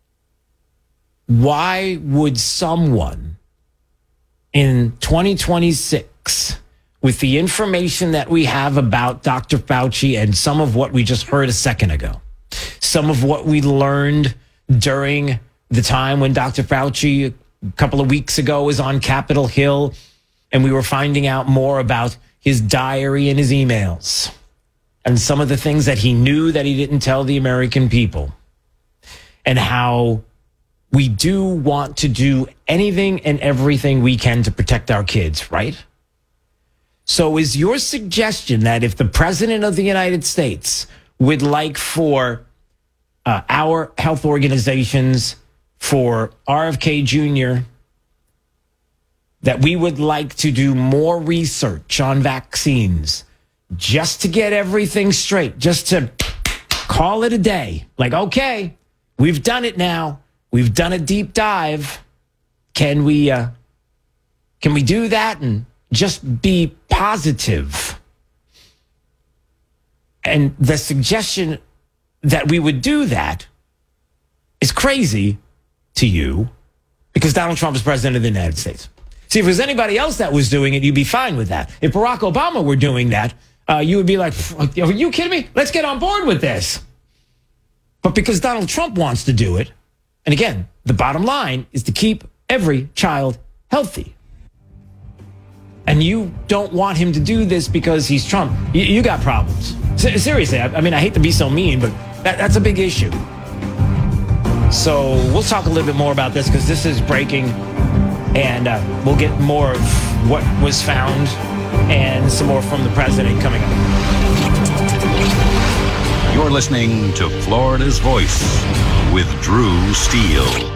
why would someone in twenty twenty-six, with the information that we have about Doctor Fauci and some of what we just heard a second ago, some of what we learned during the time when Doctor Fauci a couple of weeks ago was on Capitol Hill, and we were finding out more about his diary and his emails and some of the things that he knew that he didn't tell the American people, and how we do want to do anything and everything we can to protect our kids, right? So is your suggestion that if the president of the United States would like for uh, our health organizations, for R F K Junior, that we would like to do more research on vaccines just to get everything straight, just to call it a day? Like, okay, we've done it now. We've done a deep dive. Can we, uh, can we do that and just be positive? And the suggestion that we would do that is crazy to you because Donald Trump is president of the United States. See, if it was anybody else that was doing it, you'd be fine with that. If Barack Obama were doing that, uh, you would be like, are you kidding me? Let's get on board with this. But because Donald Trump wants to do it, and again, the bottom line is to keep every child healthy. And you don't want him to do this because he's Trump. You, you got problems. S- seriously, I, I mean, I hate to be so mean, but that, that's a big issue. So we'll talk a little bit more about this because this is breaking, and uh, we'll get more of what was found and some more from the president coming up. You're listening to Florida's Voice with Drew Steele.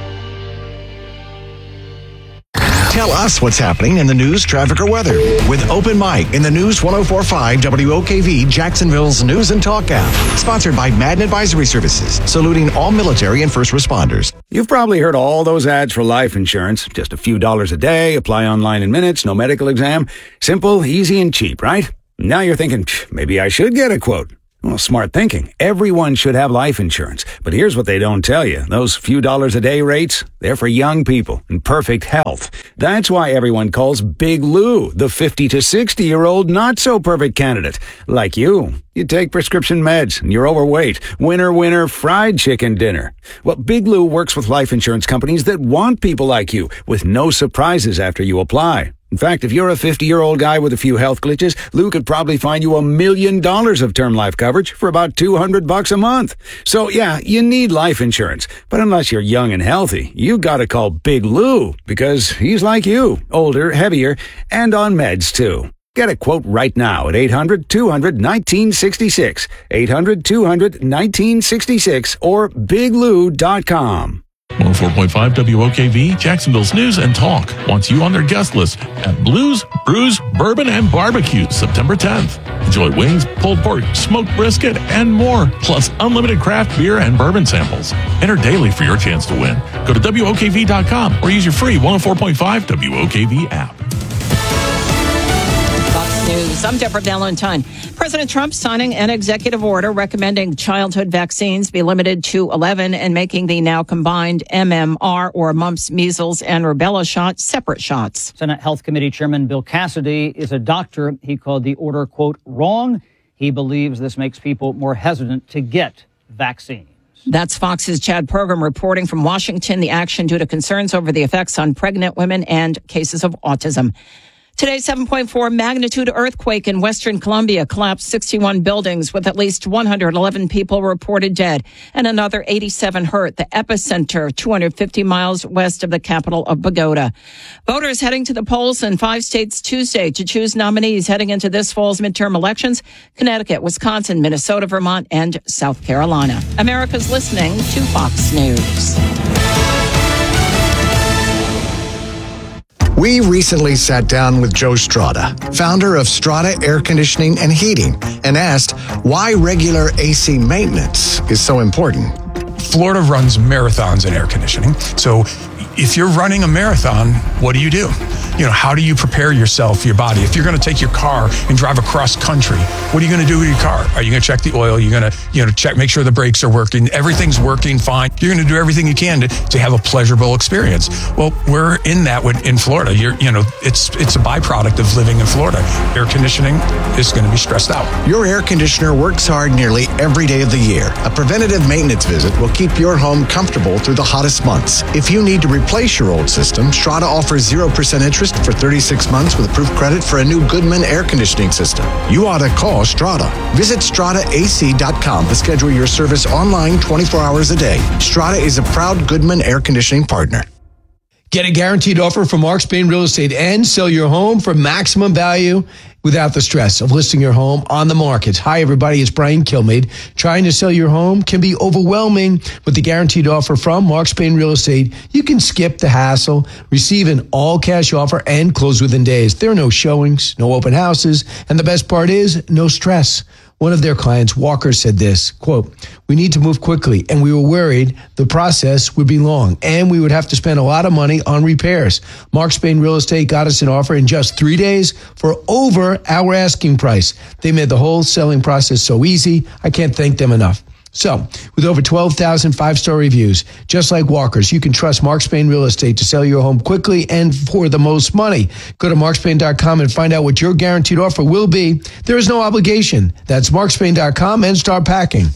Tell us what's happening in the news, traffic, or weather with Open Mic in the News one oh four point five W O K V, Jacksonville's News and Talk app. Sponsored by Madden Advisory Services, saluting all military and first responders. You've probably heard all those ads for life insurance. Just a few dollars a day, apply online in minutes, no medical exam. Simple, easy, and cheap, right? Now you're thinking, maybe I should get a quote. Well, smart thinking. Everyone should have life insurance. But here's what they don't tell you. Those few dollars a day rates, they're for young people in perfect health. That's why everyone calls Big Lou the fifty to sixty-year-old not-so-perfect candidate. Like you. You take prescription meds and you're overweight. Winner, winner, fried chicken dinner. Well, Big Lou works with life insurance companies that want people like you with no surprises after you apply. In fact, if you're a fifty-year-old guy with a few health glitches, Lou could probably find you a million dollars of term life coverage for about two hundred bucks a month. So yeah, you need life insurance. But unless you're young and healthy, you gotta call Big Lou because he's like you, older, heavier, and on meds too. Get a quote right now at eight hundred, two hundred, nineteen sixty-six, eight hundred, two hundred, nineteen sixty-six, or big lou dot com. one oh four point five W O K V, Jacksonville's News and Talk, wants you on their guest list at Blues, Brews, Bourbon, and Barbecue, September tenth. Enjoy wings, pulled pork, smoked brisket, and more, plus unlimited craft beer and bourbon samples. Enter daily for your chance to win. Go to W O K V dot com or use your free one oh four point five W O K V app. News. I'm Deborah Valentine. President Trump signing an executive order recommending childhood vaccines be limited to eleven and making the now combined M M R or mumps, measles, and rubella shots separate shots. Senate Health Committee Chairman Bill Cassidy is a doctor. He called the order, quote, wrong. He believes this makes people more hesitant to get vaccines. That's Fox's Chad Pergram reporting from Washington. The action due to concerns over the effects on pregnant women and cases of autism. Today's seven point four magnitude earthquake in western Colombia collapsed sixty-one buildings with at least one hundred eleven people reported dead and another eighty-seven hurt. The epicenter, two hundred fifty miles west of the capital of Bogota. Voters heading to the polls in five states Tuesday to choose nominees heading into this fall's midterm elections: Connecticut, Wisconsin, Minnesota, Vermont, and South Carolina. America's listening to Fox News. We recently sat down with Joe Strada, founder of Strada Air Conditioning and Heating, and asked why regular A C maintenance is so important. Florida runs marathons in air conditioning. So if you're running a marathon, what do you do? You know, how do you prepare yourself, your body? If you're going to take your car and drive across country, what are you going to do with your car? Are you going to check the oil? You're going to, you know, check, make sure the brakes are working. Everything's working fine. You're going to do everything you can to, to have a pleasurable experience. Well, we're in that with, in Florida. You're, you know, it's it's a byproduct of living in Florida. Air conditioning is going to be stressed out. Your air conditioner works hard nearly every day of the year. A preventative maintenance visit will keep your home comfortable through the hottest months. If you need to replace your old system, Strada offers zero percent interest for thirty-six months with approved credit for a new Goodman air conditioning system. You ought to call Strada. Visit strada A C dot com to schedule your service online twenty-four hours a day. Strada is a proud Goodman air conditioning partner. Get a guaranteed offer from Mark Spain Real Estate and sell your home for maximum value without the stress of listing your home on the market. Hi, everybody. It's Brian Kilmeade. Trying to sell your home can be overwhelming. With the guaranteed offer from Mark Spain Real Estate, you can skip the hassle, receive an all-cash offer, and close within days. There are no showings, no open houses, and the best part is no stress. One of their clients, Walker, said this, quote, we need to move quickly, and we were worried the process would be long, and we would have to spend a lot of money on repairs. Mark Spain Real Estate got us an offer in just three days for over our asking price. They made the whole selling process so easy. I can't thank them enough. So, with over twelve thousand five-star reviews, just like Walker's, you can trust Mark Spain Real Estate to sell your home quickly and for the most money. Go to mark spain dot com and find out what your guaranteed offer will be. There is no obligation. That's mark spain dot com and start packing.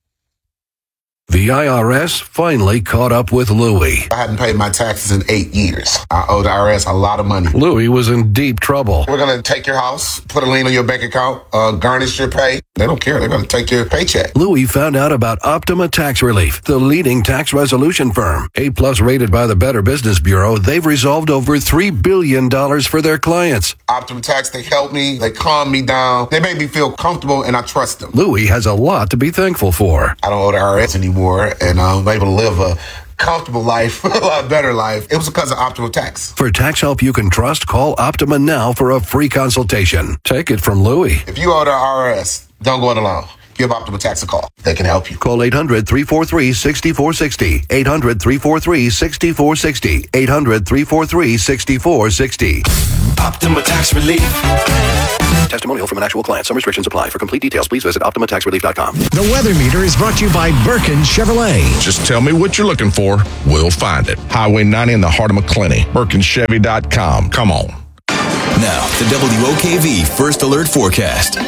The I R S finally caught up with Louie. I hadn't paid my taxes in eight years. I owe the I R S a lot of money. Louie was in deep trouble. We're going to take your house, put a lien on your bank account, uh, garnish your pay. They don't care. They're going to take your paycheck. Louie found out about Optima Tax Relief, the leading tax resolution firm. A-plus rated by the Better Business Bureau, they've resolved over three billion dollars for their clients. Optima Tax, they helped me. They calmed me down. They made me feel comfortable, and I trust them. Louie has a lot to be thankful for. I don't owe the I R S anymore. And I'm able to live a comfortable life, a lot better life. It was because of Optima Tax. For tax help you can trust, call Optima now for a free consultation. Take it from Louie. If you owe the I R S, don't go it alone. Give Optima Tax a call. They can help you. Call eight hundred, three four three, six four six zero. eight hundred, three four three, six four six zero. eight hundred, three four three, six four six zero. Optima Tax Relief. Testimonial from an actual client. Some restrictions apply. For complete details, please visit Optima Tax Relief dot com. The weather meter is brought to you by Birkin Chevrolet. Just tell me what you're looking for. We'll find it. Highway ninety in the heart of McClenny. Birkin Chevy dot com. Come on. Now, the W O K V First Alert Forecast.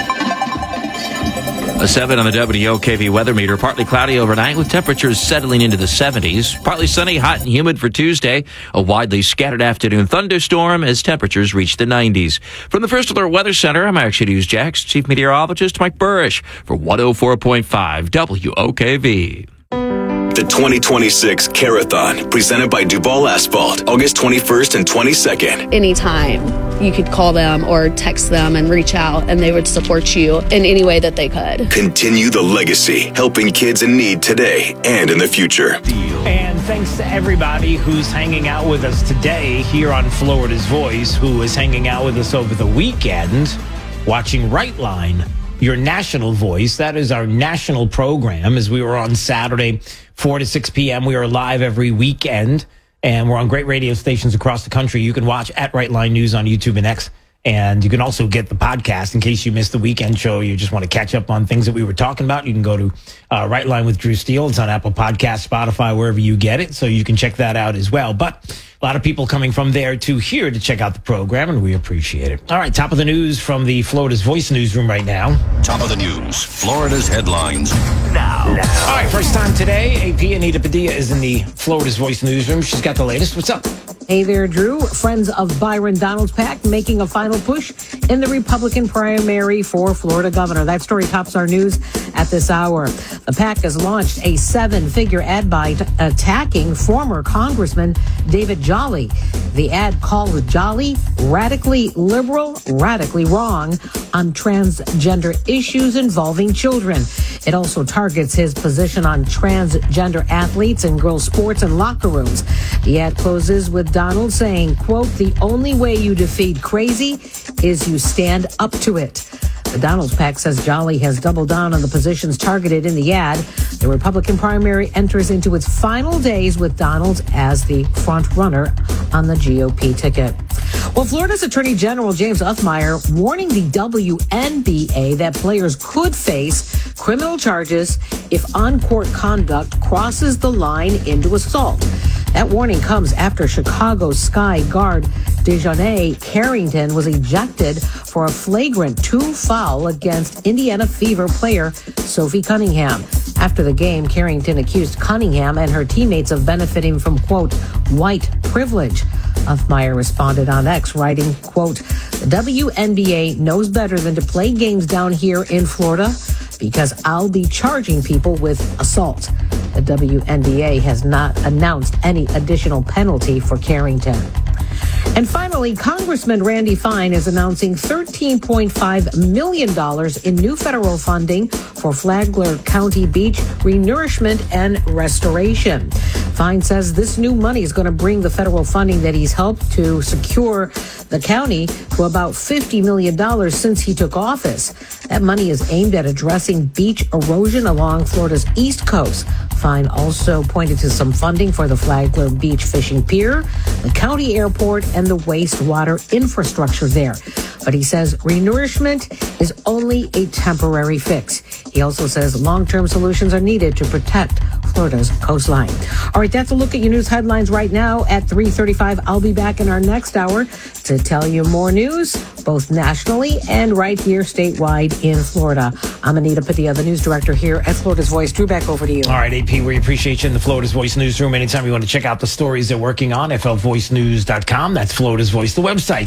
A seven on the W O K V weather meter. Partly cloudy overnight with temperatures settling into the seventies. Partly sunny, hot and humid for Tuesday. A widely scattered afternoon thunderstorm as temperatures reach the nineties. From the First Alert Weather Center, I'm Action News Jax Chief Meteorologist Mike Burrish for one oh four point five W O K V. The twenty twenty-six Carathon, presented by Duval Asphalt, August twenty-first and twenty-second. Anytime you could call them or text them and reach out, and they would support you in any way that they could. Continue the legacy, helping kids in need today and in the future. And thanks to everybody who's hanging out with us today here on Florida's Voice, who was hanging out with us over the weekend, watching Right Line, your national voice. That is our national program. As we were on Saturday, four to six p.m. We are live every weekend, and we're on great radio stations across the country. You can watch at Right Line News on YouTube and X, and you can also get the podcast in case you missed the weekend show. You just want to catch up on things that we were talking about. You can go to uh, Right Line with Drew Steele. It's on Apple Podcasts, Spotify, wherever you get it, so you can check that out as well. But a lot of people coming from there to here to check out the program, and we appreciate it. All right, top of the news from the Florida's Voice newsroom right now. Top of the news, Florida's headlines now. now. All right, first time today, A P Anita Padilla is in the Florida's Voice newsroom. She's got the latest. What's up? Hey there, Drew. Friends of Byron Donalds PAC making a final push in the Republican primary for Florida governor. That story tops our news at this hour. The PAC has launched a seven-figure ad buy attacking former Congressman David Jolly. The ad called Jolly radically liberal, radically wrong on transgender issues involving children. It also targets his position on transgender athletes and girls' sports and locker rooms. The ad closes with Donald saying, quote, "The only way you defeat crazy is you stand up to it." The Donalds PAC says Jolly has doubled down on the positions targeted in the ad. The Republican primary enters into its final days with Donalds as the front runner on the G O P ticket. Well, Florida's Attorney General James Uthmeier warning the W N B A that players could face criminal charges if on-court conduct crosses the line into assault. That warning comes after Chicago Sky guard Dejounte Carrington was ejected for a flagrant two foul against Indiana Fever player Sophie Cunningham. After the game, Carrington accused Cunningham and her teammates of benefiting from, quote, white privilege. Uthmeier responded on X, writing, quote, "The W N B A knows better than to play games down here in Florida because I'll be charging people with assault." The W N B A has not announced any additional penalty for Carrington. And finally, Congressman Randy Fine is announcing thirteen point five million dollars in new federal funding for Flagler County Beach renourishment and restoration. Fine says this new money is going to bring the federal funding that he's helped to secure the county to about fifty million dollars since he took office. That money is aimed at addressing beach erosion along Florida's east coast. Fine also pointed to some funding for the Flagler Beach Fishing Pier, the county airport, and the wastewater infrastructure there. But he says renourishment is only a temporary fix. He also says long-term solutions are needed to protect Florida's coastline. All right, that's a look at your news headlines right now at three thirty-five. I'll be back in our next hour to tell you more news, both nationally and right here statewide in Florida. I'm Anita Padilla, the news director here at Florida's Voice. Drew, back over to you. All right, A P, we appreciate you in the Florida's Voice newsroom. Anytime you want to check out the stories they're working on, F L voice news dot com. That's Florida's Voice, the website.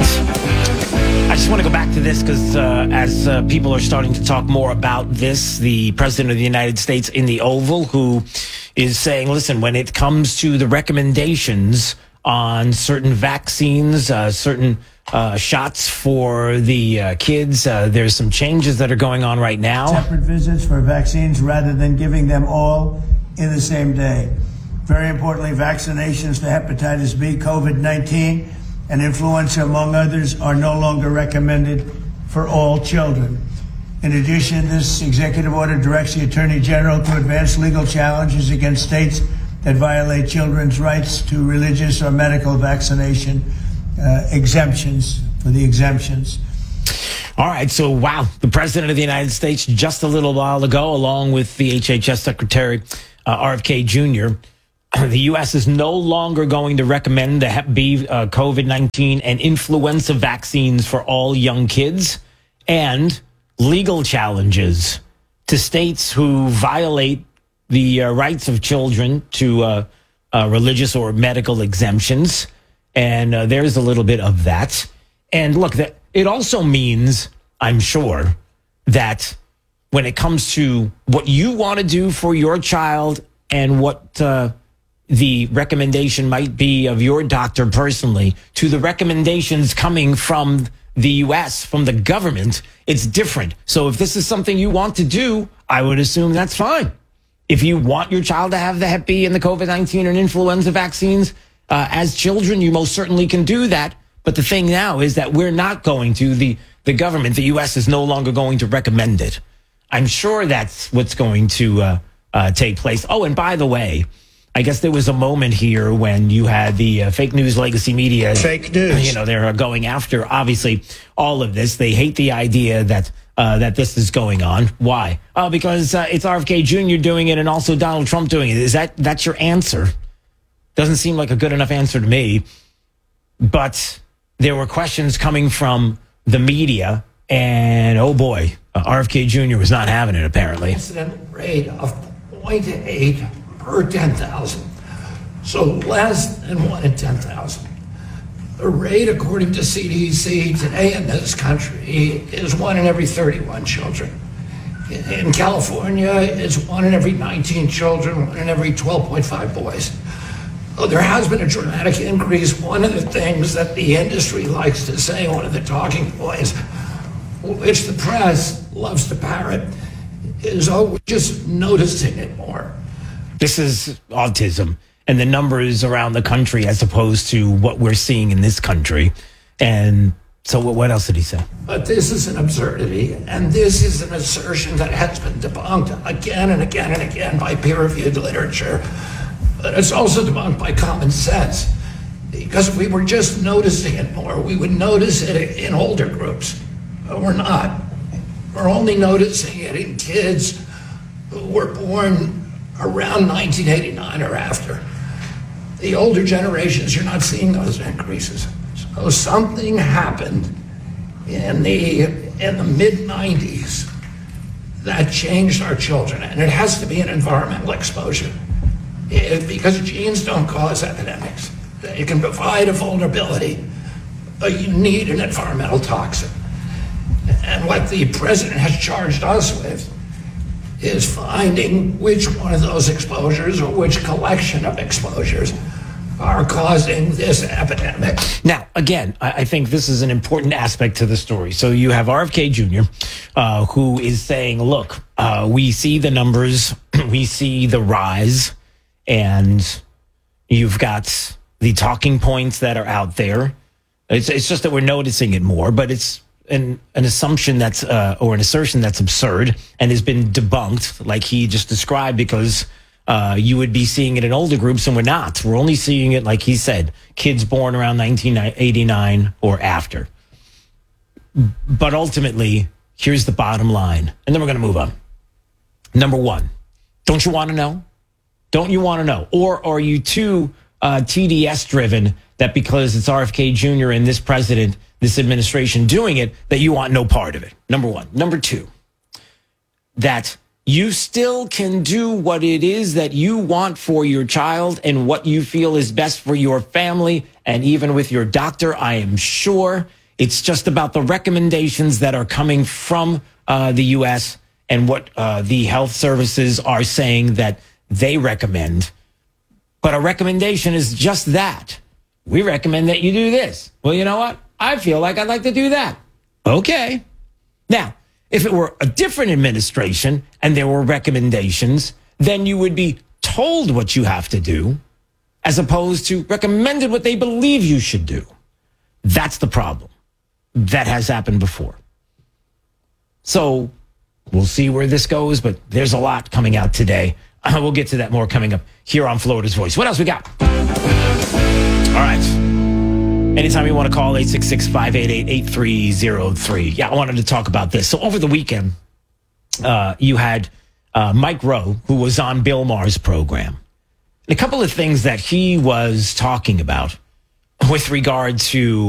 I just want to go back to this because uh, as uh, people are starting to talk more about this, the President of the United States in the Oval, who is saying, listen, when it comes to the recommendations on certain vaccines, uh, certain uh, shots for the uh, kids, uh, there's some changes that are going on right now. Separate visits for vaccines rather than giving them all in the same day. Very importantly, vaccinations for hepatitis B, COVID nineteen, and influenza, among others, are no longer recommended for all children. In addition, this executive order directs the Attorney General to advance legal challenges against states that violate children's rights to religious or medical vaccination uh, exemptions for the exemptions. All right, so wow, the President of the United States just a little while ago, along with the H H S Secretary uh, R F K Junior, the U S is no longer going to recommend the Hep B, uh, COVID nineteen, and influenza vaccines for all young kids, and legal challenges to states who violate the uh, rights of children to uh, uh, religious or medical exemptions. And uh, there's a little bit of that. And look, that it also means, I'm sure, that when it comes to what you want to do for your child and what uh, the recommendation might be of your doctor personally to the recommendations coming from the U S, from the government, it's different. So if this is something you want to do, I would assume that's fine. If you want your child to have the Hep B and the COVID nineteen and influenza vaccines, uh, as children, you most certainly can do that. But the thing now is that we're not going to, the, the government, the U S is no longer going to recommend it. I'm sure that's what's going to uh, uh, take place. Oh, and by the way, I guess there was a moment here when you had the uh, fake news legacy media. Fake news. You know, they're going after, obviously, all of this. They hate the idea that uh, that this is going on. Why? Uh, because uh, it's R F K Junior doing it and also Donald Trump doing it. Is that that's your answer? Doesn't seem like a good enough answer to me. But there were questions coming from the media, and oh boy, uh, R F K Junior was not having it, apparently. Incident rate of zero point eight per ten thousand, so less than one in ten thousand. The rate, according to C D C today in this country, is one in every thirty-one children. In California, it's one in every nineteen children, one in every twelve point five boys. Oh, there has been a dramatic increase. One of the things that the industry likes to say, one of the talking points, which the press loves to parrot, is, oh, we're just noticing it more. This is autism and the numbers around the country as opposed to what we're seeing in this country. And so what else did he say? But this is an absurdity, and this is an assertion that has been debunked again and again and again by peer-reviewed literature. But it's also debunked by common sense, because if we were just noticing it more, we would notice it in older groups. But we're not. We're only noticing it in kids who were born around nineteen eighty-nine or after. The older generations, you're not seeing those increases. So something happened in the in the mid nineties that changed our children, and it has to be an environmental exposure. It, because genes don't cause epidemics. They can provide a vulnerability, but you need an environmental toxin. And what the president has charged us with is finding which one of those exposures or which collection of exposures are causing this epidemic. Now, again, I, I think this is an important aspect to the story. So you have R F K Junior, uh, who is saying, look, uh, we see the numbers, we see the rise, and you've got the talking points that are out there. It's, it's just that we're noticing it more, but it's an, an assumption that's, uh, or an assertion that's absurd and has been debunked, like he just described, because uh, you would be seeing it in older groups, and we're not. We're only seeing it, like he said, kids born around nineteen eighty-nine or after. But ultimately, here's the bottom line, and then we're going to move on. Number one, don't you want to know? Don't you want to know? Or are you too uh, T D S driven that because it's R F K Junior and this president, this administration doing it, that you want no part of it? Number one. Number two, that you still can do what it is that you want for your child and what you feel is best for your family. And even with your doctor, I am sure it's just about the recommendations that are coming from uh, the U S and what uh, the health services are saying that they recommend. But a recommendation is just that. We recommend that you do this. Well, you know what? I feel like I'd like to do that. Okay. Now, if it were a different administration and there were recommendations, then you would be told what you have to do as opposed to recommended what they believe you should do. That's the problem. That has happened before. So we'll see where this goes, but there's a lot coming out today. Uh, we'll get to that more coming up here on Florida's Voice. What else we got? All right. Anytime you want to call, eight six six, five eight eight, eight three zero three. Yeah, I wanted to talk about this. So over the weekend, uh, you had uh, Mike Rowe, who was on Bill Maher's program. And a couple of things that he was talking about with regard to